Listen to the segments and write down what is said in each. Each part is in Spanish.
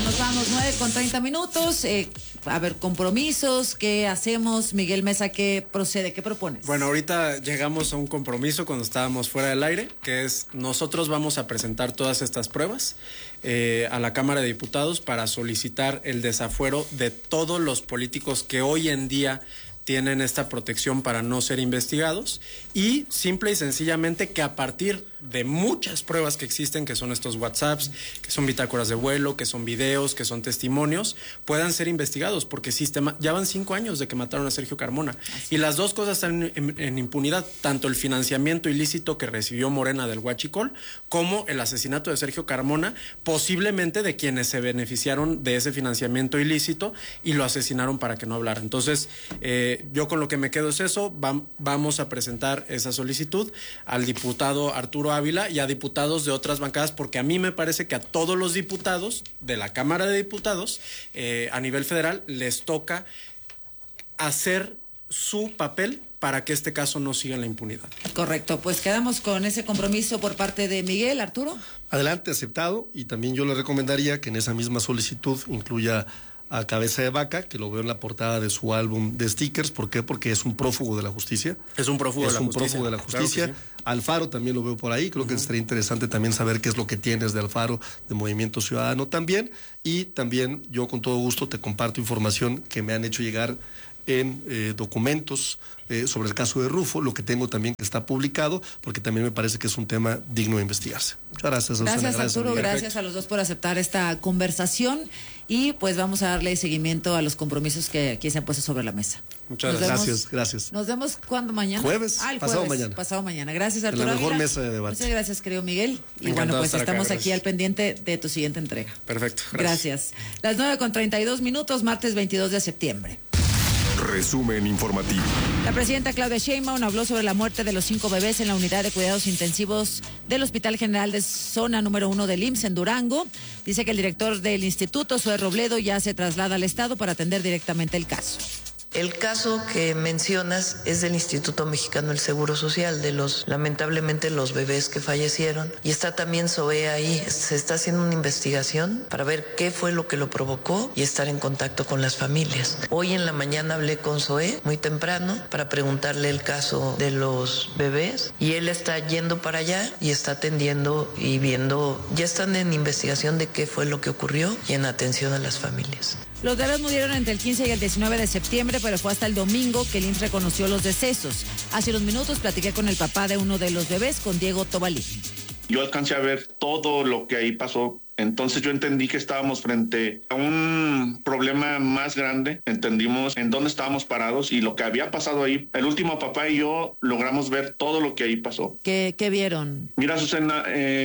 nos vamos 9:30. A ver, compromisos, ¿qué hacemos? Miguel Mesa, ¿qué procede? ¿Qué propones? Bueno, ahorita llegamos a un compromiso cuando estábamos fuera del aire, que es nosotros vamos a presentar todas estas pruebas a la Cámara de Diputados para solicitar el desafuero de todos los políticos que hoy en día tienen esta protección para no ser investigados y simple y sencillamente que a partir de muchas pruebas que existen, que son estos WhatsApps, que son bitácoras de vuelo, que son videos, que son testimonios, puedan ser investigados, porque ya van 5 años de que mataron a Sergio Carmona. Y las dos cosas están en impunidad, tanto el financiamiento ilícito que recibió Morena del Huachicol, como el asesinato de Sergio Carmona, posiblemente de quienes se beneficiaron de ese financiamiento ilícito y lo asesinaron para que no hablara. Entonces, yo con lo que me quedo es eso, vamos a presentar esa solicitud al diputado Arturo Ávila y a diputados de otras bancadas, porque a mí me parece que a todos los diputados de la Cámara de Diputados a nivel federal les toca hacer su papel para que este caso no siga en la impunidad. Correcto, pues quedamos con ese compromiso por parte de Miguel. Arturo. Adelante, aceptado, y también yo le recomendaría que en esa misma solicitud incluya a Cabeza de Vaca, que lo veo en la portada de su álbum de stickers. ¿Por qué? Porque es un prófugo de la justicia. Es un prófugo de la justicia. Prófugo de la justicia. Claro que sí. Alfaro también lo veo por ahí. Creo que sería interesante también saber qué es lo que tienes de Alfaro, de Movimiento Ciudadano también. Y también yo con todo gusto te comparto información que me han hecho llegar en documentos sobre el caso de Rufo, lo que tengo también que está publicado, porque también me parece que es un tema digno de investigarse. Muchas gracias, Gracias, Arturo, gracias a los dos por aceptar esta conversación y pues vamos a darle seguimiento a los compromisos que aquí se han puesto sobre la mesa. Muchas gracias. Nos vemos cuando mañana. Jueves, pasado mañana. Gracias, Arturo. En la mejor Ávila. Mesa de debate. Muchas gracias, querido Miguel. Y bueno, pues estamos aquí al pendiente de tu siguiente entrega. Perfecto. Gracias. Las 9:32, martes 22 de septiembre. Resumen informativo. La presidenta Claudia Sheinbaum habló sobre la muerte de los 5 bebés en la unidad de cuidados intensivos del Hospital General de Zona número 1 del IMSS en Durango. Dice que el director del instituto, Zoe Robledo, ya se traslada al estado para atender directamente el caso. El caso que mencionas es del Instituto Mexicano del Seguro Social, de lamentablemente los bebés que fallecieron. Y está también Zoe ahí. Se está haciendo una investigación para ver qué fue lo que lo provocó y estar en contacto con las familias. Hoy en la mañana hablé con Zoe muy temprano para preguntarle el caso de los bebés y él está yendo para allá y está atendiendo y viendo. Ya están en investigación de qué fue lo que ocurrió y en atención a las familias. Los bebés murieron entre el 15 y el 19 de septiembre, pero fue hasta el domingo que el IMSS reconoció los decesos. Hace unos minutos platiqué con el papá de uno de los bebés, con Diego Tobalí. Yo alcancé a ver todo lo que ahí pasó. Entonces yo entendí que estábamos frente a un problema más grande. Entendimos en dónde estábamos parados y lo que había pasado ahí. El último papá y yo logramos ver todo lo que ahí pasó. ¿Qué vieron? Mira, Susana,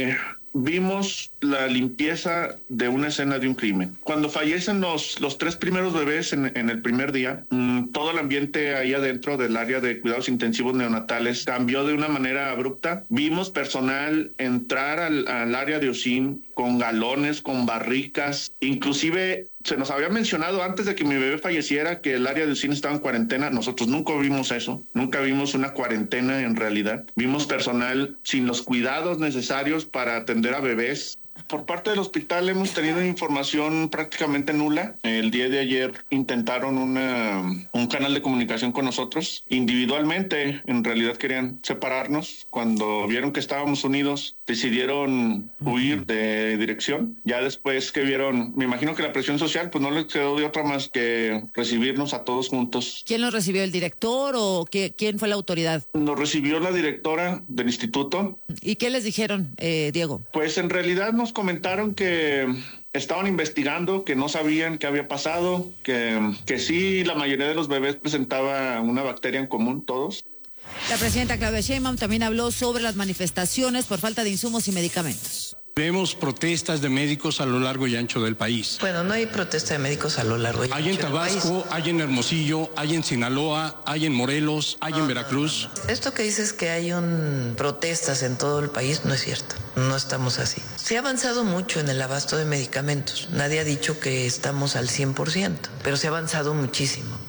vimos la limpieza de una escena de un crimen. Cuando fallecen los 3 primeros bebés en el primer día, todo el ambiente ahí adentro del área de cuidados intensivos neonatales cambió de una manera abrupta. Vimos personal entrar al área de UCIN con galones, con barricas, inclusive se nos había mencionado antes de que mi bebé falleciera que el área de UCIN estaba en cuarentena. Nosotros nunca vimos eso, nunca vimos una cuarentena en realidad. Vimos personal sin los cuidados necesarios para atender a bebés. Por parte del hospital hemos tenido información prácticamente nula. El día de ayer intentaron un canal de comunicación con nosotros. Individualmente, en realidad querían separarnos. Cuando vieron que estábamos unidos, decidieron huir de dirección. Ya después que vieron, me imagino que la presión social, pues no les quedó de otra más que recibirnos a todos juntos. ¿Quién los recibió? ¿El director o quién fue la autoridad? Nos recibió la directora del instituto. ¿Y qué les dijeron, Diego? Pues en realidad nos comentaron que estaban investigando, que no sabían qué había pasado, que sí, la mayoría de los bebés presentaba una bacteria en común, todos. La presidenta Claudia Sheinbaum también habló sobre las manifestaciones por falta de insumos y medicamentos. Vemos protestas de médicos a lo largo y ancho del país. Bueno, no hay protesta de médicos a lo largo y ancho del país. Hay en Tabasco, hay en Hermosillo, hay en Sinaloa, hay en Morelos, hay en Veracruz. Esto que dices que hay protestas en todo el país no es cierto. No estamos así. Se ha avanzado mucho en el abasto de medicamentos. Nadie ha dicho que estamos al 100%, pero se ha avanzado muchísimo.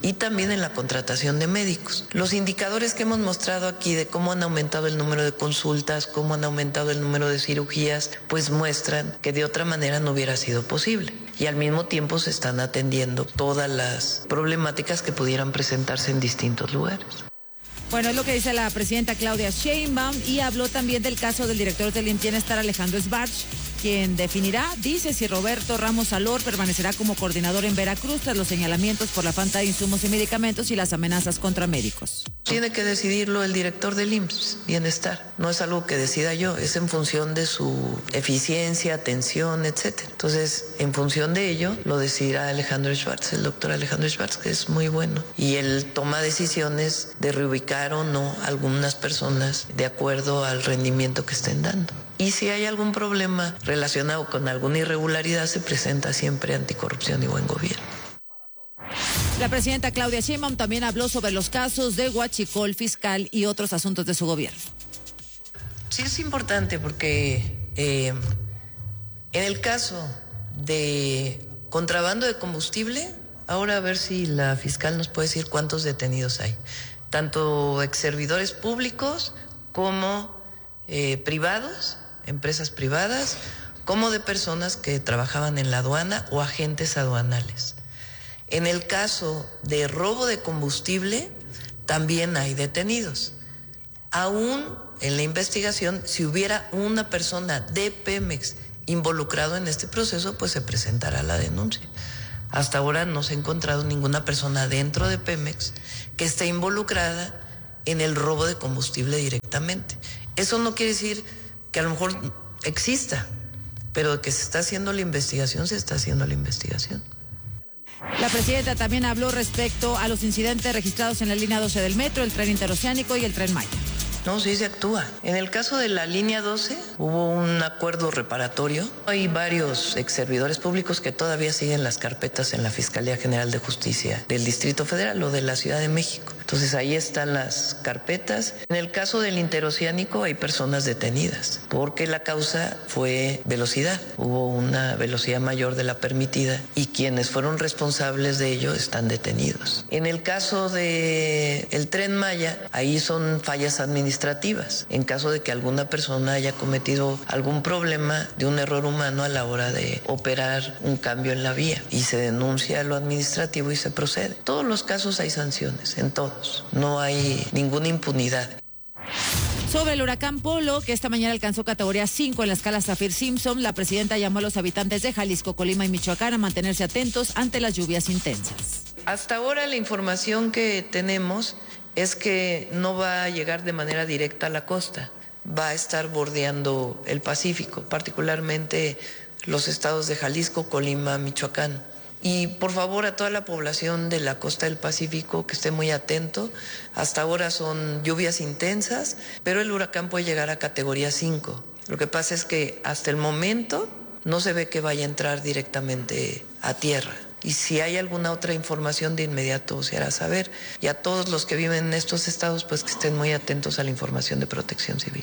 y también en la contratación de médicos. Los indicadores que hemos mostrado aquí de cómo han aumentado el número de consultas, cómo han aumentado el número de cirugías, pues muestran que de otra manera no hubiera sido posible. Y al mismo tiempo se están atendiendo todas las problemáticas que pudieran presentarse en distintos lugares. Bueno, es lo que dice la presidenta Claudia Sheinbaum, y habló también del caso del director del IMSS Bienestar, Alejandro Schwartz, quien definirá, dice, si Roberto Ramos Salor permanecerá como coordinador en Veracruz tras los señalamientos por la falta de insumos y medicamentos y las amenazas contra médicos. Tiene que decidirlo el director del IMSS Bienestar. No es algo que decida yo, es en función de su eficiencia, atención, etcétera. Entonces, en función de ello, lo decidirá Alejandro Schwartz, el doctor Alejandro Schwartz, que es muy bueno. Y él toma decisiones de reubicar o no a algunas personas de acuerdo al rendimiento que estén dando. Y si hay algún problema relacionado con alguna irregularidad, se presenta siempre Anticorrupción y Buen Gobierno. La presidenta Claudia Sheinbaum también habló sobre los casos de huachicol fiscal y otros asuntos de su gobierno. Sí, es importante porque en el caso de contrabando de combustible, ahora a ver si la fiscal nos puede decir cuántos detenidos hay, tanto ex servidores públicos como privados, empresas privadas, como de personas que trabajaban en la aduana o agentes aduanales. En el caso de robo de combustible, también hay detenidos. Aún en la investigación, si hubiera una persona de Pemex involucrado en este proceso, pues se presentará la denuncia. Hasta ahora no se ha encontrado ninguna persona dentro de Pemex que esté involucrada en el robo de combustible directamente. Eso no quiere decir que a lo mejor exista, pero de que se está haciendo la investigación, se está haciendo la investigación. La presidenta también habló respecto a los incidentes registrados en la línea 12 del metro, el tren interoceánico y el tren Maya. No, sí se actúa. En el caso de la línea 12 hubo un acuerdo reparatorio. Hay varios ex servidores públicos que todavía siguen las carpetas en la Fiscalía General de Justicia del Distrito Federal o de la Ciudad de México. Entonces ahí están las carpetas. En el caso del interoceánico hay personas detenidas porque la causa fue velocidad. Hubo una velocidad mayor de la permitida y quienes fueron responsables de ello están detenidos. En el caso del tren Maya, ahí son fallas administrativas. En caso de que alguna persona haya cometido algún problema de un error humano a la hora de operar un cambio en la vía y se denuncia lo administrativo y se procede. En todos los casos hay sanciones, en todos. No hay ninguna impunidad. Sobre el huracán Polo, que esta mañana alcanzó categoría 5 en la escala Saffir-Simpson, la presidenta llamó a los habitantes de Jalisco, Colima y Michoacán a mantenerse atentos ante las lluvias intensas. Hasta ahora la información que tenemos es que no va a llegar de manera directa a la costa, va a estar bordeando el Pacífico, particularmente los estados de Jalisco, Colima, Michoacán. Y por favor a toda la población de la costa del Pacífico que esté muy atento. Hasta ahora son lluvias intensas, pero el huracán puede llegar a categoría 5. Lo que pasa es que hasta el momento no se ve que vaya a entrar directamente a tierra. Y si hay alguna otra información, de inmediato se hará saber. Y a todos los que viven en estos estados, pues que estén muy atentos a la información de Protección Civil.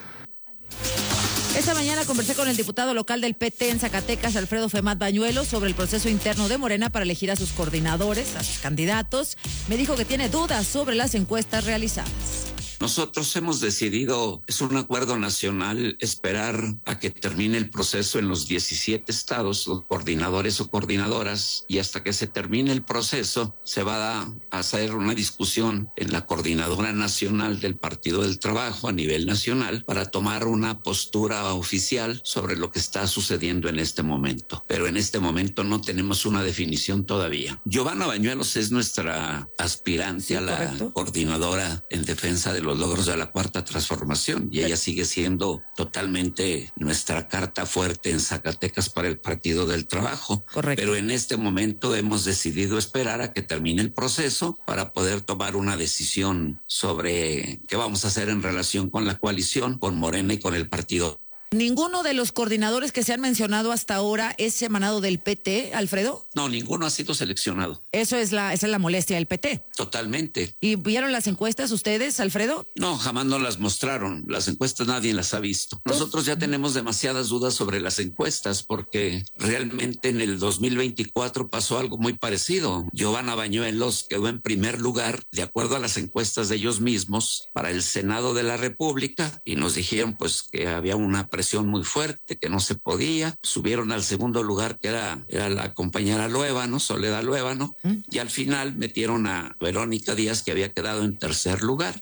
Esta mañana conversé con el diputado local del PT en Zacatecas, Alfredo Femat Bañuelos, sobre el proceso interno de Morena para elegir a sus coordinadores, a sus candidatos. Me dijo que tiene dudas sobre las encuestas realizadas. Nosotros hemos decidido, es un acuerdo nacional, esperar a que termine el proceso en los 17 estados, los coordinadores o coordinadoras, y hasta que se termine el proceso se va a hacer una discusión en la coordinadora nacional del Partido del Trabajo a nivel nacional para tomar una postura oficial sobre lo que está sucediendo en este momento. Pero en este momento no tenemos una definición todavía. Giovanna Bañuelos es nuestra aspirante a la coordinadora en defensa de los logros de la Cuarta Transformación y ella sigue siendo totalmente nuestra carta fuerte en Zacatecas para el Partido del Trabajo. Correcto. Pero en este momento hemos decidido esperar a que termine el proceso para poder tomar una decisión sobre qué vamos a hacer en relación con la coalición, con Morena y con el Partido. ¿Ninguno de los coordinadores que se han mencionado hasta ahora es emanado del PT, Alfredo? No, ninguno ha sido seleccionado. Esa es la molestia del PT. Totalmente. ¿Y vieron las encuestas ustedes, Alfredo? No, jamás nos las mostraron. Las encuestas nadie las ha visto. Nosotros ya tenemos demasiadas dudas sobre las encuestas porque realmente en el 2024 pasó algo muy parecido. Giovanna Bañuelos quedó en primer lugar de acuerdo a las encuestas de ellos mismos para el Senado de la República y nos dijeron pues que había una presión muy fuerte, que no se podía. Subieron al segundo lugar, que era la compañera Luébano, Soledad Luébano, y al final metieron a Verónica Díaz, que había quedado en tercer lugar.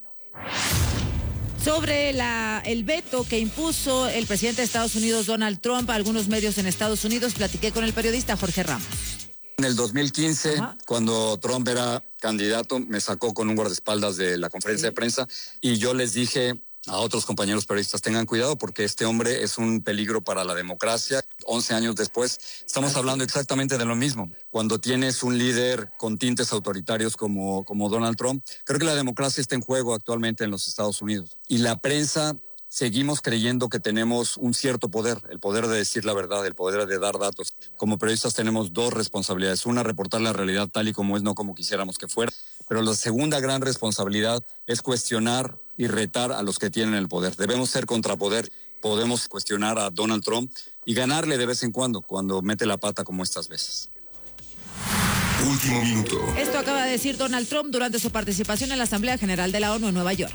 Sobre el veto que impuso el presidente de Estados Unidos, Donald Trump, a algunos medios en Estados Unidos, platiqué con el periodista Jorge Ramos. En el 2015, cuando Trump era candidato, me sacó con un guardaespaldas de la conferencia de prensa y yo les dije a otros compañeros periodistas, tengan cuidado porque este hombre es un peligro para la democracia. 11 años después, estamos hablando exactamente de lo mismo. Cuando tienes un líder con tintes autoritarios como Donald Trump, creo que la democracia está en juego actualmente en los Estados Unidos. Y la prensa, seguimos creyendo que tenemos un cierto poder, el poder de decir la verdad, el poder de dar datos. Como periodistas tenemos dos responsabilidades. Una, reportar la realidad tal y como es, no como quisiéramos que fuera. Pero la segunda gran responsabilidad es cuestionar y retar a los que tienen el poder. Debemos ser contrapoder. Podemos cuestionar a Donald Trump y ganarle de vez en cuando mete la pata como estas veces. Último minuto. Esto acaba de decir Donald Trump durante su participación en la Asamblea General de la ONU en Nueva York.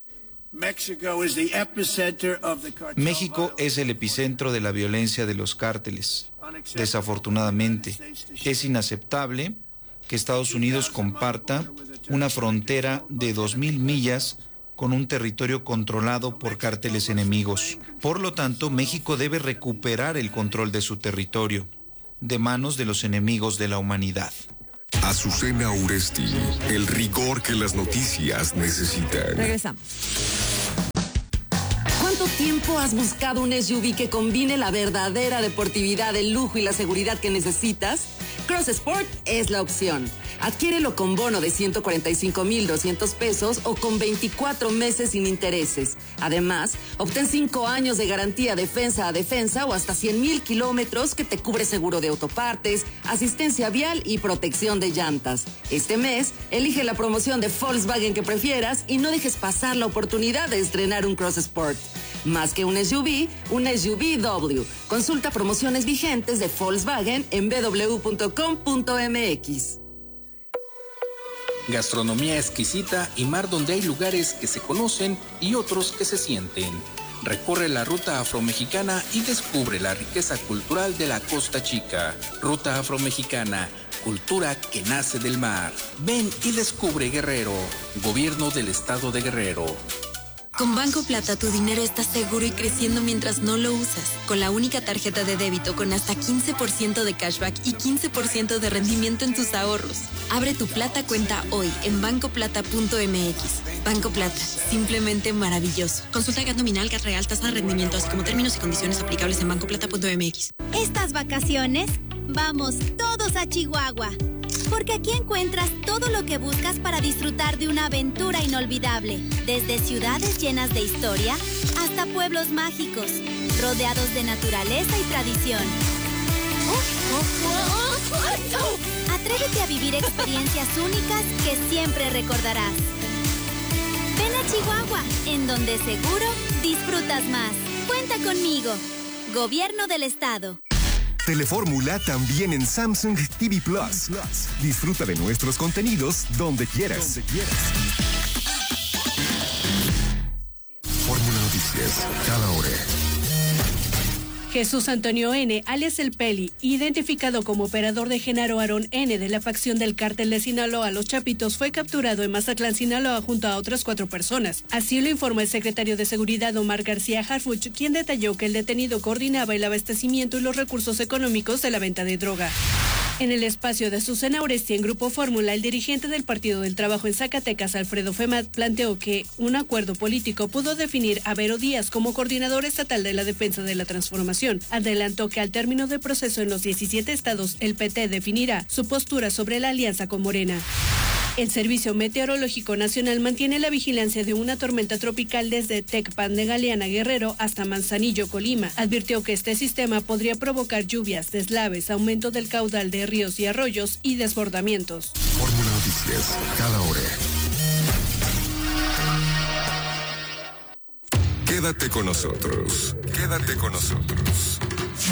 México es el epicentro de la violencia de los cárteles. Desafortunadamente, es inaceptable que Estados Unidos comparta una frontera de 2,000 millas con un territorio controlado por cárteles enemigos. Por lo tanto, México debe recuperar el control de su territorio, de manos de los enemigos de la humanidad. Azucena Uresti, el rigor que las noticias necesitan. Regresamos. ¿Cuánto tiempo has buscado un SUV que combine la verdadera deportividad, el lujo y la seguridad que necesitas? Cross Sport es la opción. Adquiérelo con bono de 145,200 pesos o con 24 meses sin intereses. Además, obtén 5 años de garantía defensa a defensa o hasta 100,000 kilómetros que te cubre seguro de autopartes, asistencia vial y protección de llantas. Este mes, elige la promoción de Volkswagen que prefieras y no dejes pasar la oportunidad de estrenar un Cross Sport. Más que un SUV W. Consulta promociones vigentes de Volkswagen en www.com.mx. Gastronomía exquisita y mar donde hay lugares que se conocen y otros que se sienten. Recorre la Ruta Afromexicana y descubre la riqueza cultural de la Costa Chica. Ruta Afromexicana, cultura que nace del mar. Ven y descubre Guerrero. Gobierno del Estado de Guerrero. Con Banco Plata tu dinero está seguro y creciendo mientras no lo usas. Con la única tarjeta de débito con hasta 15% de cashback y 15% de rendimiento en tus ahorros. Abre tu Plata cuenta hoy en bancoplata.mx. Banco Plata, simplemente maravilloso. Consulta GAT nominal, GAT real, tasa de rendimiento, así como términos y condiciones aplicables en bancoplata.mx. Estas vacaciones, vamos todos a Chihuahua. Porque aquí encuentras todo lo que buscas para disfrutar de una aventura inolvidable. Desde ciudades llenas de historia hasta pueblos mágicos, rodeados de naturaleza y tradición. Atrévete a vivir experiencias únicas que siempre recordarás. Ven a Chihuahua, en donde seguro disfrutas más. Cuenta conmigo. Gobierno del Estado. Telefórmula también en Samsung TV Plus. Disfruta de nuestros contenidos donde quieras. Fórmula Noticias, cada hora. Jesús Antonio N., alias El Peli, identificado como operador de Genaro Aarón N. de la facción del cártel de Sinaloa Los Chapitos, fue capturado en Mazatlán, Sinaloa, junto a otras 4 personas. Así lo informó el secretario de Seguridad Omar García Harfuch, quien detalló que el detenido coordinaba el abastecimiento y los recursos económicos de la venta de droga. En el espacio de Azucena Uresti en Grupo Fórmula, el dirigente del Partido del Trabajo en Zacatecas, Alfredo Femat, planteó que un acuerdo político pudo definir a Vero Díaz como coordinador estatal de la defensa de la transformación. Adelantó que al término del proceso en los 17 estados, el PT definirá su postura sobre la alianza con Morena. El Servicio Meteorológico Nacional mantiene la vigilancia de una tormenta tropical desde Tecpan de Galeana, Guerrero, hasta Manzanillo, Colima. Advirtió que este sistema podría provocar lluvias, deslaves, aumento del caudal de ríos y arroyos y desbordamientos. Fórmula Noticias, cada hora. Quédate con nosotros. Quédate con nosotros.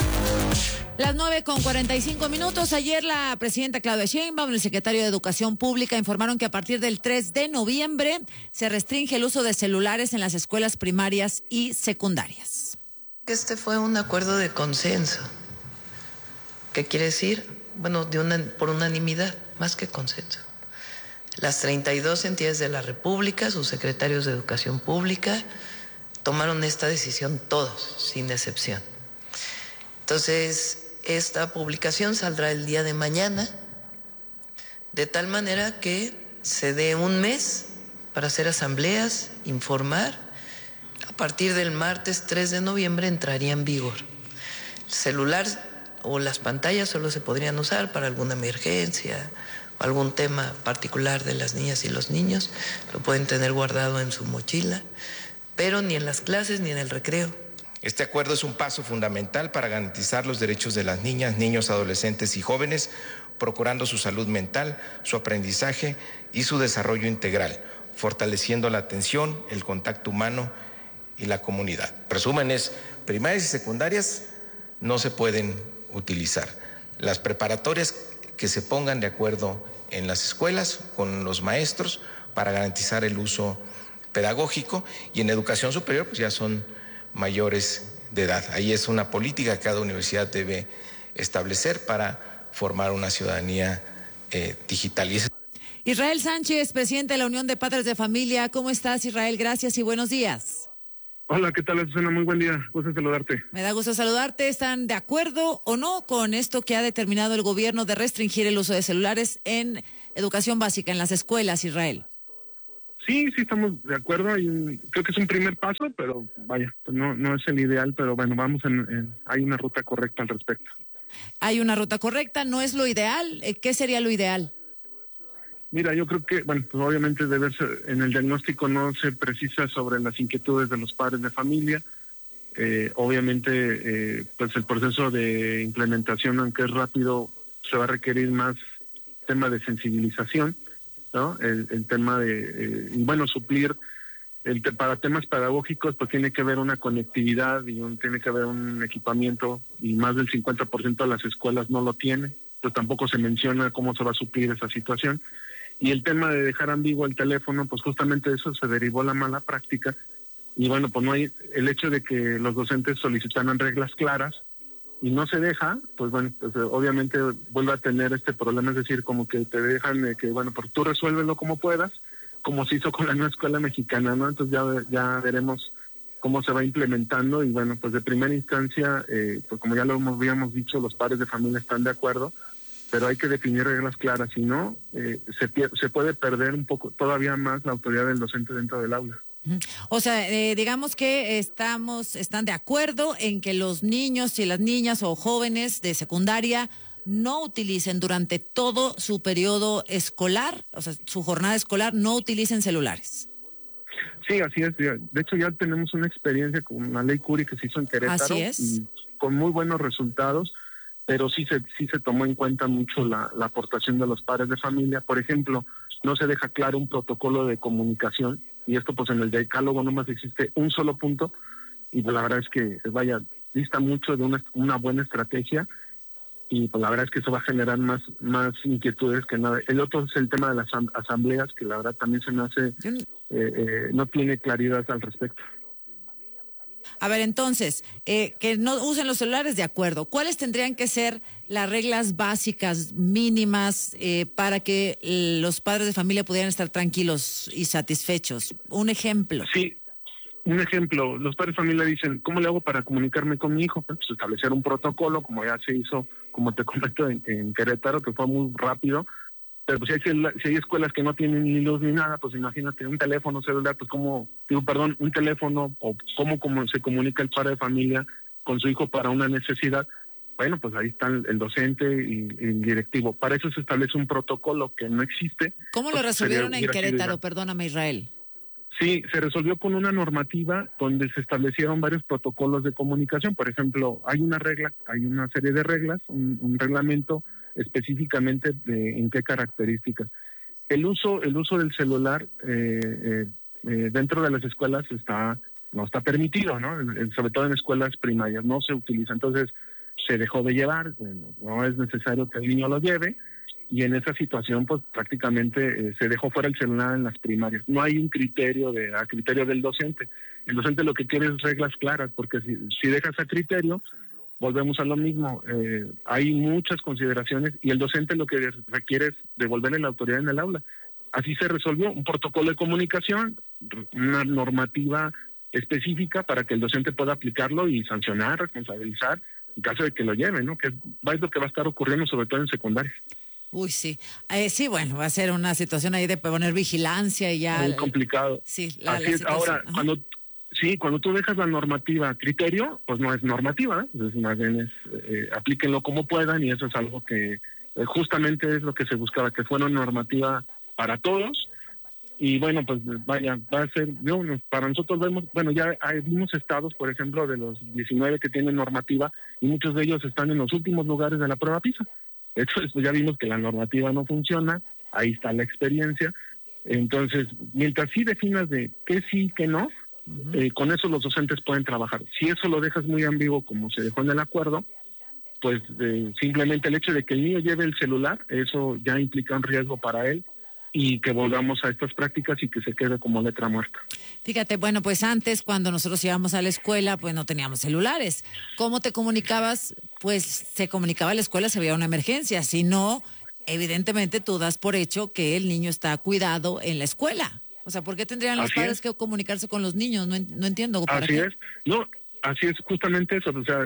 Las 9:45. Ayer la presidenta Claudia Sheinbaum y el secretario de Educación Pública informaron que a partir del 3 de noviembre se restringe el uso de celulares en las escuelas primarias y secundarias. Este fue un acuerdo de consenso. ¿Qué quiere decir? Bueno, por unanimidad, más que consenso. Las 32 entidades de la República, sus secretarios de Educación Pública, tomaron esta decisión todos, sin excepción. Entonces, esta publicación saldrá el día de mañana, de tal manera que se dé un mes para hacer asambleas, informar. A partir del martes 3 de noviembre entraría en vigor. El celular o las pantallas solo se podrían usar para alguna emergencia o algún tema particular de las niñas y los niños. Lo pueden tener guardado en su mochila, pero ni en las clases ni en el recreo. Este acuerdo es un paso fundamental para garantizar los derechos de las niñas, niños, adolescentes y jóvenes, procurando su salud mental, su aprendizaje y su desarrollo integral, fortaleciendo la atención, el contacto humano y la comunidad. Resúmenes, primarias y secundarias no se pueden utilizar. Las preparatorias que se pongan de acuerdo en las escuelas con los maestros para garantizar el uso pedagógico, y en educación superior pues ya son mayores de edad. Ahí es una política que cada universidad debe establecer para formar una ciudadanía digital. Israel Sánchez, presidente de la Unión de Padres de Familia. ¿Cómo estás, Israel? Gracias y buenos días. Hola, ¿qué tal, Susana? Muy buen día. Gusto saludarte. Me da gusto saludarte. ¿Están de acuerdo o no con esto que ha determinado el gobierno de restringir el uso de celulares en educación básica, en las escuelas, Israel? Sí, estamos de acuerdo. Creo que es un primer paso, pero vaya, pues no es el ideal, pero bueno, vamos hay una ruta correcta al respecto. Hay una ruta correcta, no es lo ideal. ¿Qué sería lo ideal? Mira, yo creo que, bueno, pues obviamente en el diagnóstico no se precisa sobre las inquietudes de los padres de familia. Obviamente, pues el proceso de implementación, aunque es rápido, se va a requerir más tema de sensibilización, ¿no? El tema de, suplir, para temas pedagógicos, pues tiene que haber una conectividad y tiene que haber un equipamiento, y más del 50% de las escuelas no lo tiene, pues tampoco se menciona cómo se va a suplir esa situación. Y el tema de dejar ambiguo el teléfono, pues justamente eso se derivó la mala práctica, y bueno, pues no hay el hecho de que los docentes solicitaran reglas claras y no se deja, pues bueno, pues obviamente vuelve a tener este problema, es decir, como que te dejan que, bueno, pues tú resuélvelo como puedas, como se hizo con la nueva escuela mexicana, ¿no? Entonces ya veremos cómo se va implementando, y bueno, pues de primera instancia, pues como ya lo habíamos dicho, los padres de familia están de acuerdo, pero hay que definir reglas claras, si no, se puede perder un poco, todavía más la autoridad del docente dentro del aula. O sea, digamos que están de acuerdo en que los niños y las niñas o jóvenes de secundaria no utilicen durante todo su periodo escolar, o sea, su jornada escolar, no utilicen celulares. Sí, así es. De hecho, ya tenemos una experiencia con la ley Curi que se hizo en Querétaro. Así es. Y con muy buenos resultados, pero sí se tomó en cuenta mucho la aportación de los padres de familia. Por ejemplo, no se deja claro un protocolo de comunicación, y esto pues en el decálogo nomás existe un solo punto, y pues la verdad es que dista mucho de una buena estrategia, y pues la verdad es que eso va a generar más inquietudes que nada. El otro es el tema de las asambleas, que la verdad también se me hace, no tiene claridad al respecto. A ver, entonces, que no usen los celulares, de acuerdo. ¿Cuáles tendrían que ser las reglas básicas, mínimas, para que los padres de familia pudieran estar tranquilos y satisfechos? Un ejemplo. Sí, un ejemplo. Los padres de familia dicen, ¿cómo le hago para comunicarme con mi hijo? Pues establecer un protocolo, como ya se hizo, como te comento, en Querétaro, que fue muy rápido. Pero pues si hay escuelas que no tienen ni luz ni nada, pues imagínate un teléfono celular, pues un teléfono, o cómo se comunica el padre de familia con su hijo para una necesidad, bueno, pues ahí están el docente y el directivo. Para eso se establece un protocolo que no existe. ¿Cómo lo resolvieron en Querétaro? Perdóname, Israel. Sí, se resolvió con una normativa donde se establecieron varios protocolos de comunicación. Por ejemplo, hay una serie de reglas, un reglamento específicamente de en qué características. El uso del celular dentro de las escuelas no está permitido, ¿no? Sobre todo en escuelas primarias no se utiliza. Entonces se dejó de llevar, no es necesario que el niño lo lleve. Y en esa situación, pues prácticamente se dejó fuera el celular en las primarias. No hay un criterio a criterio del docente. El docente lo que quiere es reglas claras, porque si dejas a criterio, volvemos a lo mismo. Hay muchas consideraciones y el docente lo que requiere es devolverle la autoridad en el aula. Así se resolvió un protocolo de comunicación, una normativa específica para que el docente pueda aplicarlo y sancionar, responsabilizar en caso de que lo lleve, ¿no? Que es lo que va a estar ocurriendo sobre todo en secundaria. Uy, sí. Sí, bueno, va a ser una situación ahí de poner vigilancia y ya. Muy complicado. Sí, así es. Ahora, cuando tú dejas la normativa a criterio, pues no es normativa, ¿eh? Entonces, más bien aplíquenlo como puedan y eso es algo que justamente es lo que se buscaba, que fuera una normativa para todos. Y bueno, pues vaya, va a ser, para nosotros ya hay unos estados, por ejemplo, de los 19 que tienen normativa y muchos de ellos están en los últimos lugares de la prueba PISA. Entonces, pues ya vimos que la normativa no funciona, ahí está la experiencia. Entonces, mientras sí definas de qué sí, qué no, con eso los docentes pueden trabajar. Si eso lo dejas muy ambiguo, como se dejó en el acuerdo, pues simplemente el hecho de que el niño lleve el celular, eso ya implica un riesgo para él y que volvamos a estas prácticas y que se quede como letra muerta. Fíjate, bueno, pues antes cuando nosotros íbamos a la escuela, pues no teníamos celulares. ¿Cómo te comunicabas? Pues se comunicaba a la escuela si había una emergencia. Si no, evidentemente tú das por hecho que el niño está cuidado en la escuela. O sea, ¿por qué tendrían los padres que comunicarse con los niños? No entiendo. Así es. No, así es justamente eso. O sea,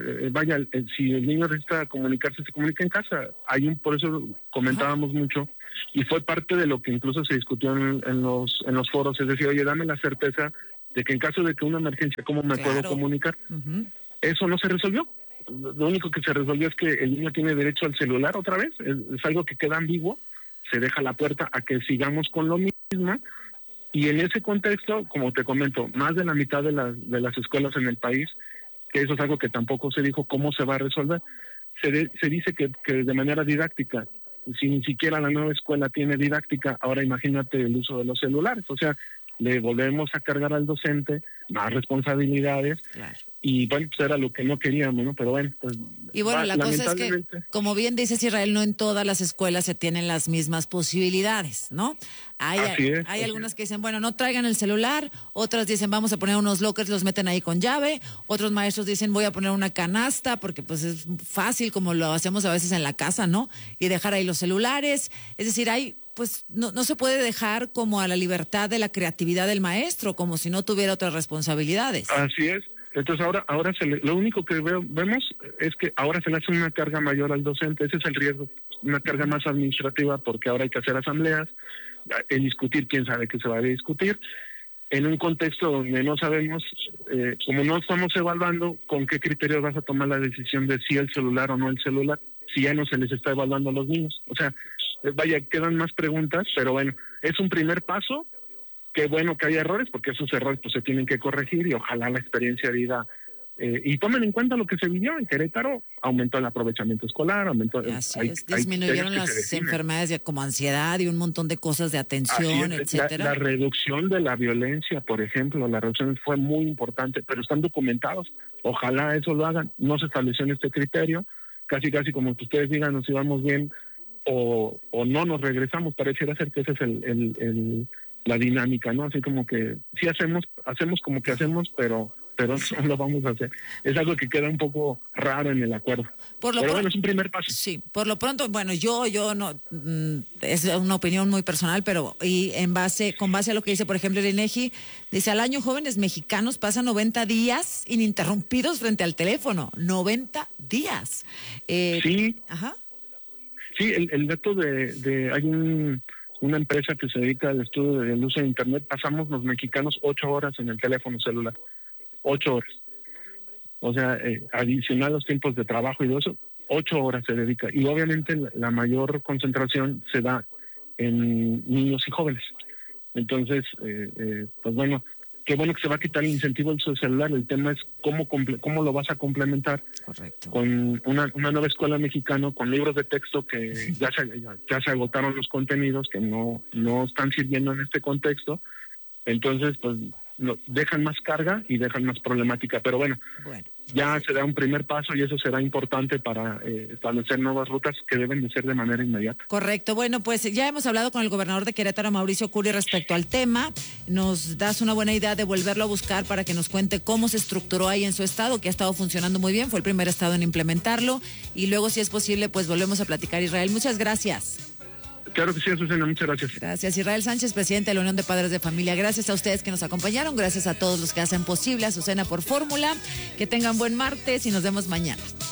si el niño necesita comunicarse, se comunica en casa. Por eso comentábamos mucho. Y fue parte de lo que incluso se discutió en los foros, es decir, oye, dame la certeza de que en caso de que una emergencia, ¿cómo me puedo comunicar? Eso no se resolvió. Lo único que se resolvió es que el niño tiene derecho al celular otra vez, es algo que queda ambiguo, se deja la puerta a que sigamos con lo mismo, y en ese contexto, como te comento, más de la mitad de las escuelas en el país, que eso es algo que tampoco se dijo cómo se va a resolver, se dice que de manera didáctica. Si ni siquiera la nueva escuela tiene didáctica, ahora imagínate el uso de los celulares. O sea, le volvemos a cargar al docente más responsabilidades. Claro. Y bueno, pues era lo que no queríamos, ¿no? Pero bueno, pues... Y bueno, la cosa es que, como bien dices, Israel, no en todas las escuelas se tienen las mismas posibilidades, ¿no? Hay algunas que dicen, bueno, no traigan el celular, otras dicen, vamos a poner unos lockers, los meten ahí con llave, otros maestros dicen, voy a poner una canasta, porque pues es fácil, como lo hacemos a veces en la casa, ¿no? Y dejar ahí los celulares, es decir, pues no se puede dejar como a la libertad de la creatividad del maestro, como si no tuviera otras responsabilidades. Así es. Entonces ahora lo único que vemos es que ahora se le hace una carga mayor al docente, ese es el riesgo, una carga más administrativa porque ahora hay que hacer asambleas, discutir quién sabe qué se va a discutir, en un contexto donde no sabemos, como no estamos evaluando con qué criterios vas a tomar la decisión de si el celular o no el celular, si ya no se les está evaluando a los niños. O sea, quedan más preguntas, pero bueno, es un primer paso. Qué bueno que haya errores, porque esos errores pues se tienen que corregir y ojalá la experiencia diga, y tomen en cuenta lo que se vivió en Querétaro, aumentó el aprovechamiento escolar, disminuyeron las enfermedades como ansiedad y un montón de cosas de atención, etcétera. La reducción de la violencia, por ejemplo, la reducción fue muy importante, pero están documentados, ojalá eso lo hagan, no se estableció en este criterio, casi como que ustedes digan, nos íbamos bien o no nos regresamos, pareciera ser que ese es la dinámica, ¿no? Así como que sí hacemos como que hacemos, pero no lo vamos a hacer. Es algo que queda un poco raro en el acuerdo. Pero bueno, es un primer paso. Sí, por lo pronto, bueno, yo no, es una opinión muy personal, pero con base a lo que dice, por ejemplo, el INEGI, dice, al año jóvenes mexicanos pasan 90 días ininterrumpidos frente al teléfono. 90 días. Sí. Ajá. Sí, el dato hay una empresa que se dedica al estudio del uso de Internet, pasamos los mexicanos 8 horas en el teléfono celular. 8 horas. O sea, adicional los tiempos de trabajo y de eso, 8 horas se dedica. Y obviamente la mayor concentración se da en niños y jóvenes. Entonces, pues bueno, qué bueno que se va a quitar el incentivo del uso celular. El tema es cómo lo vas a complementar. Correcto. Con una nueva escuela mexicana, con libros de texto que ya se agotaron los contenidos, que no están sirviendo en este contexto. Entonces, pues dejan más carga y dejan más problemática. Pero bueno, ya se da un primer paso y eso será importante para establecer nuevas rutas que deben de ser de manera inmediata. Correcto. Bueno, pues ya hemos hablado con el gobernador de Querétaro, Mauricio Curi, respecto al tema. Nos das una buena idea de volverlo a buscar para que nos cuente cómo se estructuró ahí en su estado, que ha estado funcionando muy bien. Fue el primer estado en implementarlo. Y luego, si es posible, pues volvemos a platicar. Israel, muchas gracias. Claro que sí, Azucena, muchas gracias. Gracias, Israel Sánchez, presidente de la Unión de Padres de Familia. Gracias a ustedes que nos acompañaron, gracias a todos los que hacen posible Azucena por Fórmula. Que tengan buen martes y nos vemos mañana.